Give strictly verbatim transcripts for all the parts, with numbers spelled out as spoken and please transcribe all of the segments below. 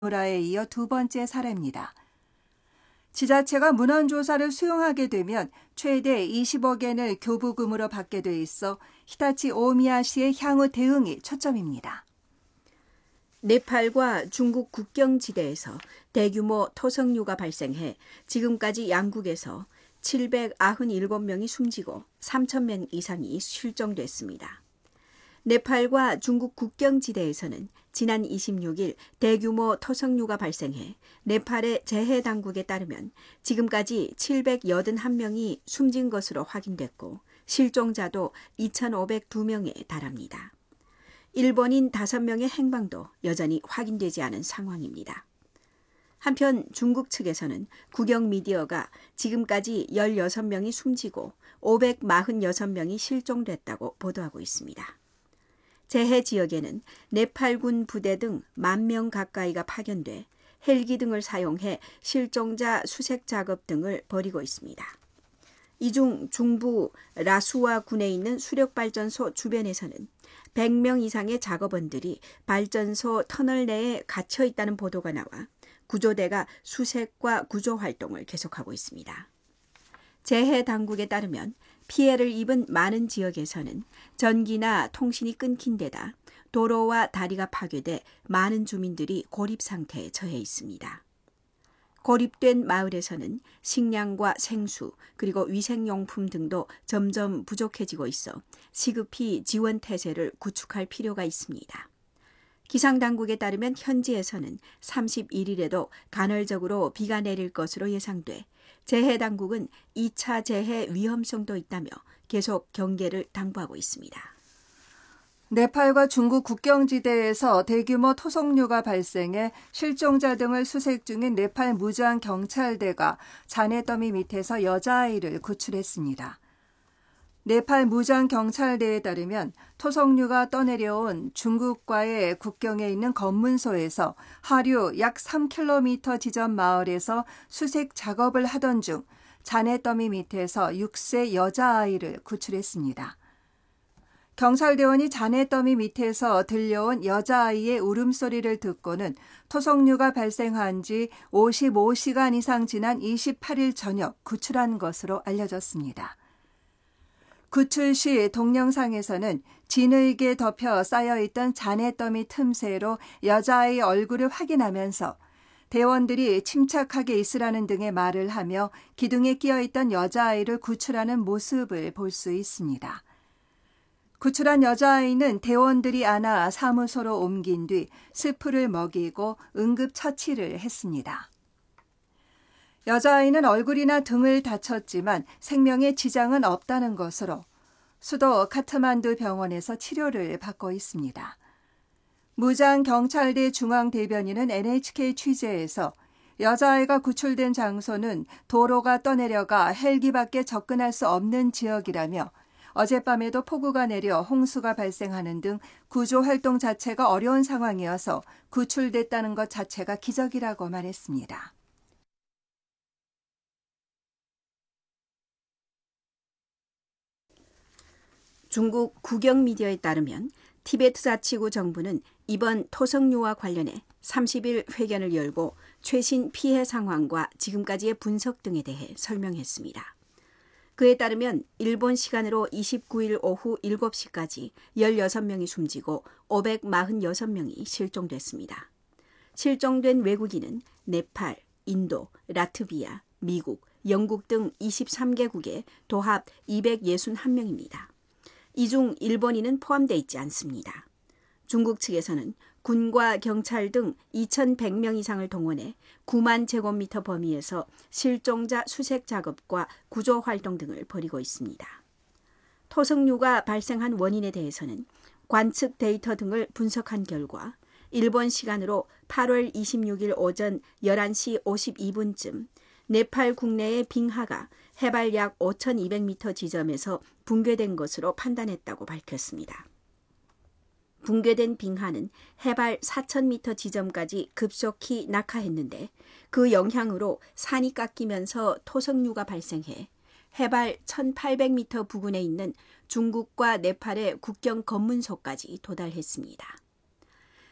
무라에 이어 두 번째 사례입니다. 지자체가 문헌조사를 수용하게 되면 최대 이십억 엔을 교부금으로 받게 돼 있어 히타치 오미야시의 향후 대응이 초점입니다. 네팔과 중국 국경지대에서 대규모 토성류가 발생해 지금까지 양국에서 칠백구십칠 명이 숨지고 삼천 명 이상이 실종됐습니다. 네팔과 중국 국경지대에서는 지난 이십육 일 대규모 토성류가 발생해 네팔의 재해당국에 따르면 지금까지 칠백팔십일 명이 숨진 것으로 확인됐고 실종자도 이천오백이 명에 달합니다. 일본인 다섯 명의 행방도 여전히 확인되지 않은 상황입니다. 한편 중국 측에서는 국영 미디어가 지금까지 십육 명이 숨지고 오백사십육 명이 실종됐다고 보도하고 있습니다. 재해 지역에는 네팔군 부대 등 만 명 가까이가 파견돼 헬기 등을 사용해 실종자 수색 작업 등을 벌이고 있습니다. 이 중 중부 라수아 군에 있는 수력발전소 주변에서는 백 명 이상의 작업원들이 발전소 터널 내에 갇혀 있다는 보도가 나와 구조대가 수색과 구조 활동을 계속하고 있습니다. 재해 당국에 따르면 피해를 입은 많은 지역에서는 전기나 통신이 끊긴 데다 도로와 다리가 파괴돼 많은 주민들이 고립 상태에 처해 있습니다. 고립된 마을에서는 식량과 생수 그리고 위생용품 등도 점점 부족해지고 있어 시급히 지원 태세를 구축할 필요가 있습니다. 기상당국에 따르면 현지에서는 삼십일 일에도 간헐적으로 비가 내릴 것으로 예상돼 재해당국은 이 차 재해 위험성도 있다며 계속 경계를 당부하고 있습니다. 네팔과 중국 국경지대에서 대규모 토성류가 발생해 실종자 등을 수색 중인 네팔 무장경찰대가 잔해더미 밑에서 여자아이를 구출했습니다. 네팔 무장경찰대에 따르면 토성류가 떠내려온 중국과의 국경에 있는 검문소에서 하류 약 삼 킬로미터 지점 마을에서 수색 작업을 하던 중 잔해더미 밑에서 육 세 여자아이를 구출했습니다. 경찰대원이 잔해더미 밑에서 들려온 여자아이의 울음소리를 듣고는 토성류가 발생한 지 오십오 시간 이상 지난 이십팔 일 저녁 구출한 것으로 알려졌습니다. 구출 시 동영상에서는 진흙에 덮여 쌓여있던 잔해더미 틈새로 여자아이 얼굴을 확인하면서 대원들이 침착하게 있으라는 등의 말을 하며 기둥에 끼어있던 여자아이를 구출하는 모습을 볼 수 있습니다. 구출한 여자아이는 대원들이 안아 사무소로 옮긴 뒤 스프를 먹이고 응급처치를 했습니다. 여자아이는 얼굴이나 등을 다쳤지만 생명에 지장은 없다는 것으로 수도 카트만두 병원에서 치료를 받고 있습니다. 무장경찰대 중앙대변인은 엔에이치케이 취재에서 여자아이가 구출된 장소는 도로가 떠내려가 헬기밖에 접근할 수 없는 지역이라며 어젯밤에도 폭우가 내려 홍수가 발생하는 등 구조활동 자체가 어려운 상황이어서 구출됐다는 것 자체가 기적이라고 말했습니다. 중국 국영 미디어에 따르면 티베트 자치구 정부는 이번 토성류와 관련해 삼십 일 회견을 열고 최신 피해 상황과 지금까지의 분석 등에 대해 설명했습니다. 그에 따르면 일본 시간으로 이십구 일 오후 일곱 시까지 십육 명이 숨지고 오백사십육 명이 실종됐습니다. 실종된 외국인은 네팔, 인도, 라트비아, 미국, 영국 등 이십삼 개국의 도합 이백육십일 명입니다. 이 중 일본인은 포함되어 있지 않습니다. 중국 측에서는 군과 경찰 등 이천백 명 이상을 동원해 구만 제곱미터 범위에서 실종자 수색 작업과 구조 활동 등을 벌이고 있습니다. 토성류가 발생한 원인에 대해서는 관측 데이터 등을 분석한 결과 일본 시간으로 팔월 이십육일 오전 열한 시 오십이 분쯤 네팔 국내의 빙하가 해발 약 오천이백 미터 지점에서 붕괴된 것으로 판단했다고 밝혔습니다. 붕괴된 빙하는 해발 사천 미터 지점까지 급속히 낙하했는데 그 영향으로 산이 깎이면서 토성류가 발생해 해발 천팔백 미터 부근에 있는 중국과 네팔의 국경 검문소까지 도달했습니다.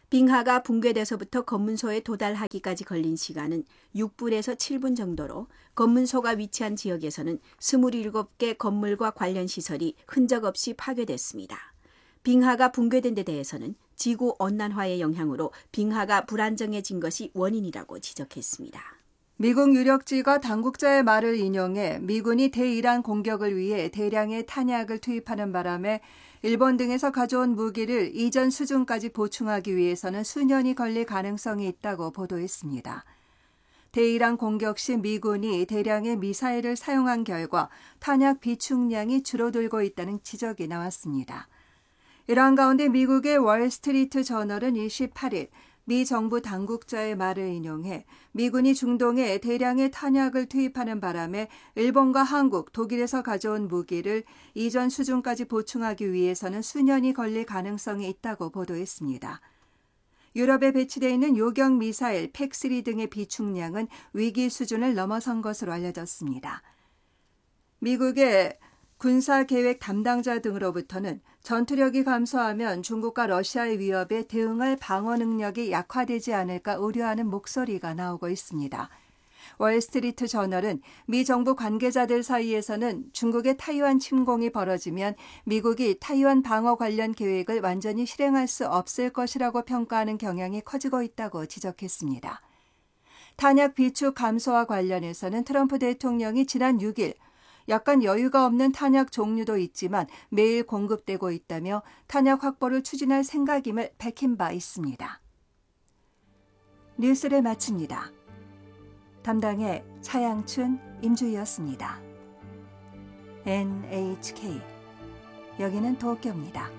빙하가 붕괴돼서부터 검문소에 도달하기까지 걸린 시간은 육 분에서 칠 분 정도로 검문소가 위치한 지역에서는 스물일곱 개 건물과 관련 시설이 흔적 없이 파괴됐습니다. 빙하가 붕괴된 데 대해서는 지구 온난화의 영향으로 빙하가 불안정해진 것이 원인이라고 지적했습니다. 미국 유력지가 당국자의 말을 인용해 미군이 대이란 공격을 위해 대량의 탄약을 투입하는 바람에 일본 등에서 가져온 무기를 이전 수준까지 보충하기 위해서는 수년이 걸릴 가능성이 있다고 보도했습니다. 대이란 공격 시 미군이 대량의 미사일을 사용한 결과 탄약 비축량이 줄어들고 있다는 지적이 나왔습니다. 이러한 가운데 미국의 월스트리트 저널은 이십팔 일 미 정부 당국자의 말을 인용해 미군이 중동에 대량의 탄약을 투입하는 바람에 일본과 한국, 독일에서 가져온 무기를 이전 수준까지 보충하기 위해서는 수년이 걸릴 가능성이 있다고 보도했습니다. 유럽에 배치되어 있는 요격 미사일 팩쓰리 등의 비축량은 위기 수준을 넘어선 것으로 알려졌습니다. 미국의 군사계획 담당자 등으로부터는 전투력이 감소하면 중국과 러시아의 위협에 대응할 방어 능력이 약화되지 않을까 우려하는 목소리가 나오고 있습니다. 월스트리트 저널은 미 정부 관계자들 사이에서는 중국의 타이완 침공이 벌어지면 미국이 타이완 방어 관련 계획을 완전히 실행할 수 없을 것이라고 평가하는 경향이 커지고 있다고 지적했습니다. 탄약 비축 감소와 관련해서는 트럼프 대통령이 지난 육 일 약간 여유가 없는 탄약 종류도 있지만 매일 공급되고 있다며 탄약 확보를 추진할 생각임을 밝힌 바 있습니다. 뉴스를 마칩니다. 담당의 차양춘, 임주희였습니다. 엔에이치케이 여기는 도쿄입니다.